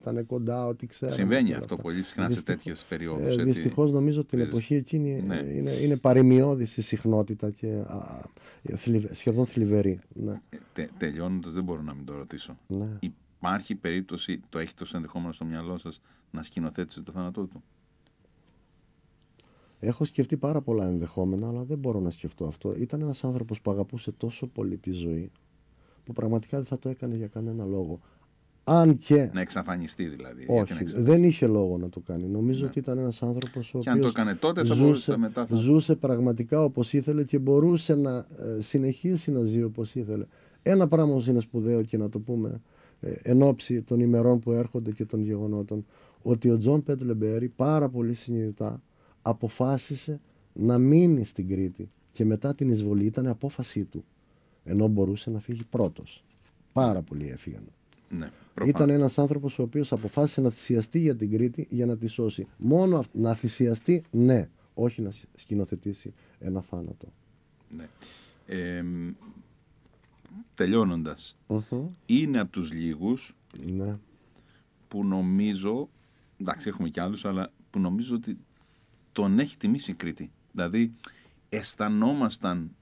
ήταν κοντά, ό,τι ξέραμε. Συμβαίνει αυτό πολύ συχνά σε τέτοιες περιόδους. Δυστυχώς νομίζω την εποχή εκείνη είναι παρημιώδης η συχνότητα και σχεδόν θλιβερή. Ναι. Τελειώνοντας, δεν μπορώ να μην το ρωτήσω. Ναι. Υπάρχει περίπτωση, το έχετε ως ενδεχόμενο στο μυαλό σας, να σκηνοθέτησε το θάνατό του? Έχω σκεφτεί πάρα πολλά ενδεχόμενα, αλλά δεν μπορώ να σκεφτώ αυτό. Ήταν ένας άνθρωπος που αγαπούσε τόσο πολύ τη ζωή, που πραγματικά δεν θα το έκανε για κανένα λόγο. Αν και. Να εξαφανιστεί δηλαδή. Όχι, δεν είχε λόγο να το κάνει. Νομίζω ότι ήταν ένας άνθρωπος ο οποίος. Και αν το έκανε τότε, θα μπορούσε μετά. Ζούσε πραγματικά όπως ήθελε και μπορούσε να συνεχίσει να ζει όπως ήθελε. Ένα πράγμα όμως είναι σπουδαίο και να το πούμε εν ώψη των ημερών που έρχονται και των γεγονότων, ότι ο Τζον Πέτλεμπερι πάρα πολύ συνειδητά αποφάσισε να μείνει στην Κρήτη και μετά την εισβολή ήταν απόφασή του, ενώ μπορούσε να φύγει πρώτος. Πάρα πολλοί έφυγαν. Ναι, ήταν ένας άνθρωπος ο οποίος αποφάσισε να θυσιαστεί για την Κρήτη για να τη σώσει. Μόνο να θυσιαστεί, ναι, όχι να σκηνοθετήσει ένα θάνατο. Ναι. Τελειώνοντας, είναι από τους λίγους που νομίζω, εντάξει έχουμε κι άλλους, αλλά που νομίζω ότι τον έχει τιμήσει η Κρήτη. Δηλαδή αισθανόμασταν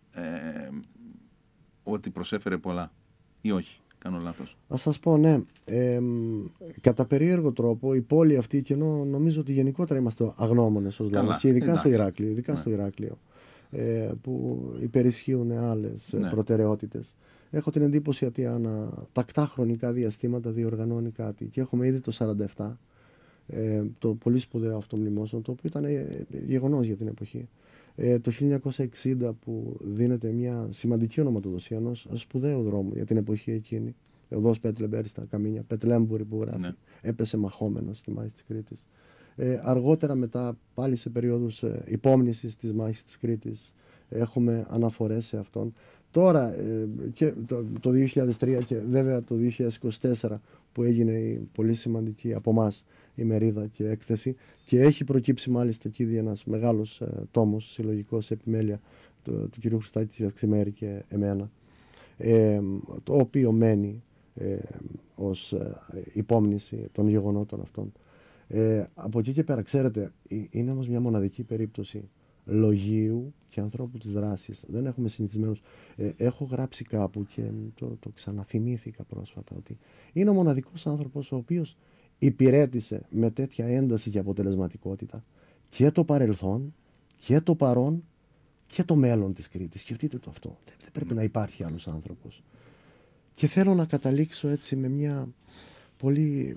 ότι προσέφερε πολλά ή όχι? Κάνω λάθος? Να σας πω, ναι. Κατά περίεργο τρόπο η πόλη αυτή, και ενώ νομίζω ότι γενικότερα είμαστε αγνώμονες ως λαός, και ειδικά στο Ηράκλειο, που υπερισχύουν άλλες προτεραιότητες. Έχω την εντύπωση ότι ανά τακτά χρονικά διαστήματα διοργανώνει κάτι, και έχουμε ήδη το 47 το πολύ σπουδαίο αυτό μνημόσυνο, το οποίο ήταν γεγονός για την εποχή. Το 1960 που δίνεται μια σημαντική ονοματοδοσία ενός σπουδαίου δρόμου για την εποχή εκείνη. Ο οδός Πέτλεμπερι στα Καμίνια, Πετλέμπουρη που γράφει, έπεσε μαχόμενος στη μάχη της Κρήτης. Αργότερα μετά, πάλι σε περίοδους υπόμνησης της μάχης της Κρήτης, έχουμε αναφορές σε αυτόν. Τώρα και το 2003 και βέβαια το 2024 που έγινε η πολύ σημαντική από εμάς ημερίδα και έκθεση, και έχει προκύψει μάλιστα εκεί ένας μεγάλος τόμος συλλογικός επιμέλεια του κ. Χριστάκη Ξημέρη και εμένα, το οποίο μένει ως υπόμνηση των γεγονότων αυτών. Από εκεί και πέρα, ξέρετε, είναι όμως μια μοναδική περίπτωση λογίου και ανθρώπου της δράσης. Δεν έχουμε συνηθισμένους. Έχω γράψει κάπου και το ξαναθυμήθηκα πρόσφατα ότι είναι ο μοναδικός άνθρωπος ο οποίος υπηρέτησε με τέτοια ένταση και αποτελεσματικότητα και το παρελθόν και το παρόν και το μέλλον της Κρήτης. Σκεφτείτε το αυτό. Δεν πρέπει να υπάρχει άλλος άνθρωπος. Και θέλω να καταλήξω έτσι με μια πολύ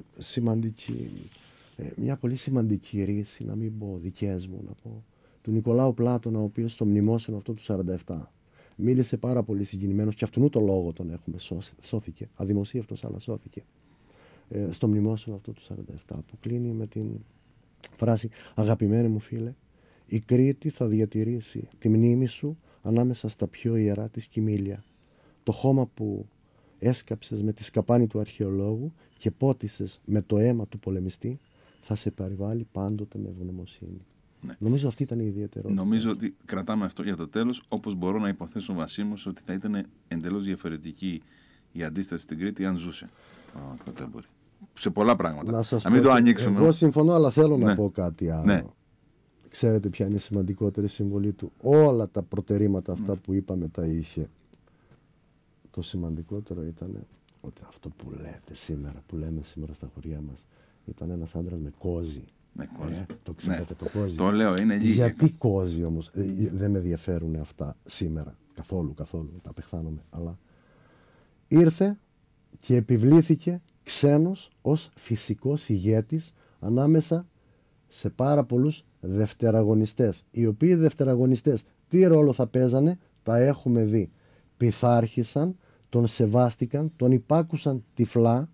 σημαντική ρίση, να μην πω δικές μου, να πω του Νικολάου Πλάτωνα, ο οποίος στο μνημόσυνο αυτό του 47 μίλησε πάρα πολύ συγκινημένος, και αυτού το λόγο τον έχουμε, σώθηκε, αδημοσίευτος αλλά σώθηκε, στο μνημόσυνο αυτό του 47, που κλείνει με την φράση «Αγαπημένοι μου φίλε, η Κρήτη θα διατηρήσει τη μνήμη σου ανάμεσα στα πιο ιερά της κοιμήλια. Το χώμα που έσκαψες με τη σκαπάνη του αρχαιολόγου και πότισες με το αίμα του πολεμιστή θα σε περιβάλλει πάντοτε με ευγνωμοσύνη». Ναι. Νομίζω αυτή ήταν η ιδιαιτερότητα. Νομίζω ότι κρατάμε αυτό για το τέλος, όπως μπορώ να υποθέσω Βασίμος ότι θα ήταν εντελώς διαφορετική η αντίσταση στην Κρήτη αν ζούσε. Σε πολλά πράγματα. Να μην το ανοίξουμε. Εγώ συμφωνώ, αλλά θέλω να πω κάτι άλλο. Ναι. Ξέρετε ποια είναι η σημαντικότερη συμβολή του? Όλα τα προτερήματα αυτά που είπαμε τα είχε. Το σημαντικότερο ήταν ότι αυτό που λέτε σήμερα, που λέμε σήμερα στα χωριά μας, ήταν ένας άντρας με κόζι. Το ξέρετε, το κόζι. Το λέω, είναι λίγοι. Γιατί κόζι όμως? Δεν με ενδιαφέρουν αυτά σήμερα. Καθόλου. Τα απεχθάνομαι. Αλλά ήρθε και επιβλήθηκε ξένος ως φυσικός ηγέτης ανάμεσα σε πάρα πολλούς δευτεραγωνιστές. Οι οποίοι δευτεραγωνιστές τι ρόλο θα παίζανε? Τα έχουμε δει. Πειθάρχησαν, τον σεβάστηκαν, τον υπάκουσαν τυφλά,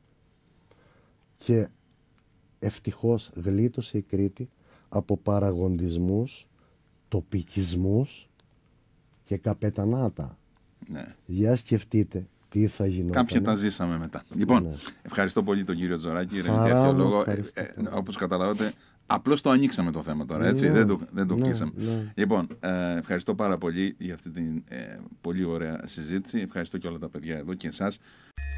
και ευτυχώς γλίτωσε η Κρήτη από παραγοντισμούς, τοπικισμούς και καπετανάτα. Ναι. Για σκεφτείτε τι θα γινόταν. Κάποια τα ζήσαμε μετά. Λοιπόν, ευχαριστώ πολύ τον κύριο Τζοράκη. Όπως καταλάβατε, απλώς το ανοίξαμε το θέμα τώρα, έτσι. Δεν το κλείσαμε. Λοιπόν, ευχαριστώ πάρα πολύ για αυτή την πολύ ωραία συζήτηση. Ευχαριστώ και όλα τα παιδιά εδώ και εσάς.